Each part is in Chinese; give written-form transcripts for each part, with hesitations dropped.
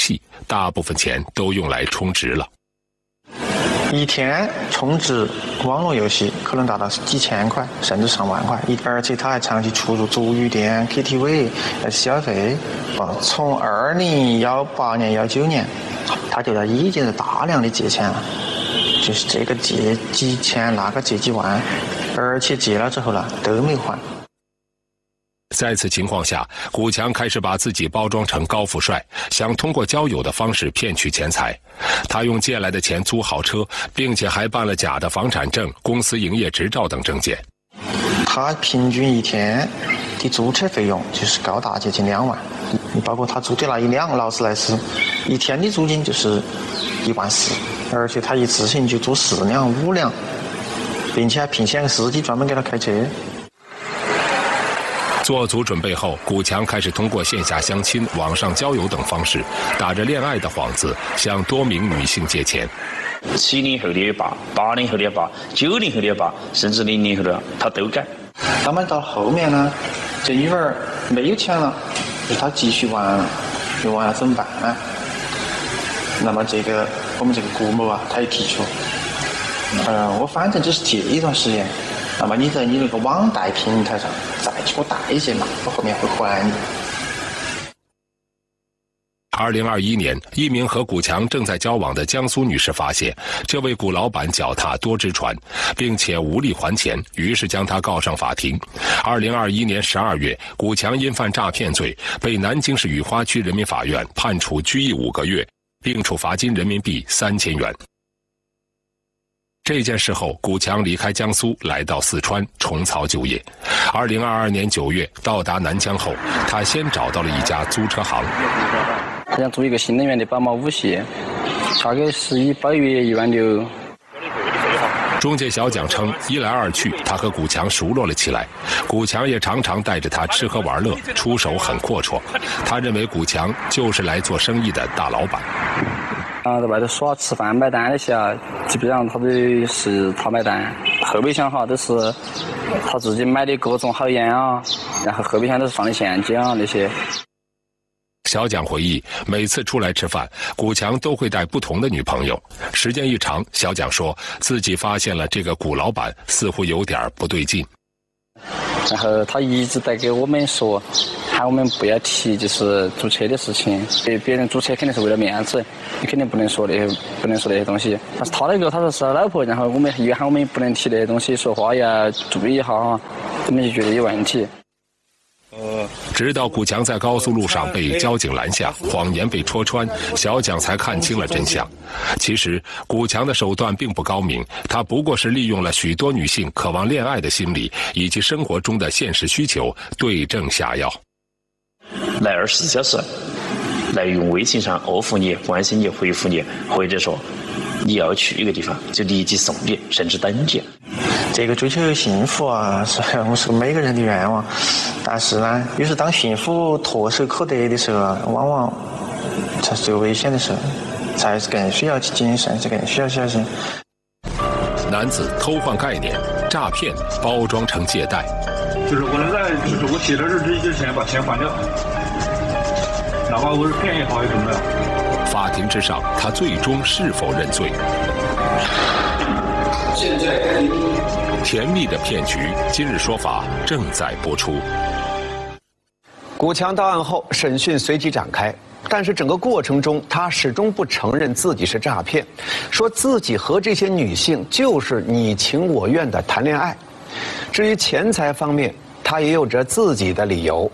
戏，大部分钱都用来充值了。 一天充值网络游戏可能达到几千块，甚至上万块，而且他还长期出入足浴店、KTV 来消费。从2018年、19年，他就已经是大量的借钱了，就是这个借几千，那个借几万，而且借了之后呢都没还。 在此情况下，古强开始把自己包装成高富帅，想通过交友的方式骗取钱财。他用借来的钱租豪车，并且还办了假的房产证、公司营业执照等证件。 他平均一天的租车费用就是高达接近2万，包括他租的那一辆劳斯莱斯，一天的租金就是1万4，而且他一次性就租4辆、5辆，并且还聘请个司机专门给他开车。 做足准备后，古强开始通过线下相亲、网上交友等方式，打着恋爱的幌子，向多名女性借钱。 70后的也罢，80后的也罢，90后的也罢，甚至00后的他都干。 那么到后面呢，这女儿没有钱了，他继续玩，又完了怎么办呢？那么我们这个顾某啊，他也提出，我反正只是借一段时间。那么你在你那个网贷平台上再去给我贷一些嘛，我后面会还你。 2021年，一名和古强正在交往的江苏女士发现这位古老板脚踏多只船，并且无力还钱，于是将他告上法庭。2021年12月，古强因犯诈骗罪，被南京市雨花区人民法院判处拘役5个月，并处罚金人民币3000元。这件事后，古强离开江苏，来到四川重操旧业。2022年9月到达南疆后，他先找到了一家租车行。 他想租一个新能源的宝马5系，大概是以8月1万6。 中介小蒋称，一来二去，他和古强熟络了起来。古强也常常带着他吃喝玩乐，出手很阔绰。他认为古强就是来做生意的大老板。 在外头耍吃饭买单那些啊，基本上他都是他买单。后备箱哈都是他自己买的各种好烟啊，然后后备箱都是放的现金啊那些。 小蒋回忆，每次出来吃饭，古强都会带不同的女朋友。时间一长，小蒋说自己发现了这个古老板似乎有点不对劲。 然后他一直在给我们说，喊我们不要提就是租车的事情，别人租车肯定是为了面子，你肯定不能说那些东西。但是他那个他说是他老婆，然后我们又喊我们不能提那些东西，说话要注意一下哈，我们就觉得有问题。 直到古强在高速路上被交警拦下，谎言被戳穿，小蒋才看清了真相。其实古强的手段并不高明，他不过是利用了许多女性渴望恋爱的心理以及生活中的现实需求，对症下药。 来24小时，来用微信上呵护你、关心你、回复你，或者说你要去一个地方就立即送你，甚至等你。 这个追求幸福啊，是每个人的愿望，但是呢，有时当幸福唾手可得的时候，往往才是最危险的时候，才是更需要谨慎，是更需要小心。 男子偷换概念，诈骗包装成借贷， 就是我能在我写的日期之前把钱还掉，哪怕我是骗也好也怎么样。 法庭之上，他最终是否认罪？ 现在甜蜜的骗局，今日说法正在播出。 古强到案后，审讯随即展开，但是整个过程中，他始终不承认自己是诈骗，说自己和这些女性就是你情我愿的谈恋爱。至于钱财方面，他也有着自己的理由。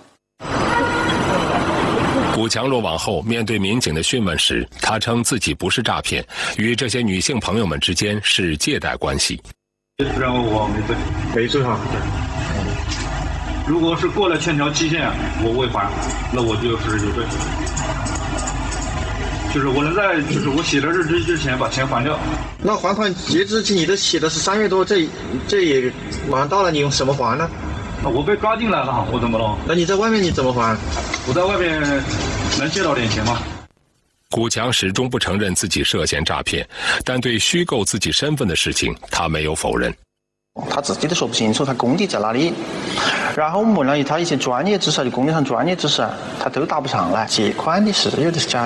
古强落网后，面对民警的讯问时，他称自己不是诈骗，与这些女性朋友们之间是借贷关系。 然后我没罪哈。如果是过了欠条期限，我未还，那我就是有罪。就是我能在我写的日期之前把钱还掉。 那还款截止日期你都写的是3月多，这也马上到了，你用什么还呢？ 我被抓进来了，我怎么弄？ 那你在外面你怎么还？ 我在外面能借到点钱吗？ 古强始终不承认自己涉嫌诈骗，但对虚构自己身份的事情，他没有否认。 他自己都说不清楚他功底在哪里，然后我们问了他一些专业知识，就工地上专业知识，他都答不上来。借款的是有的是假的。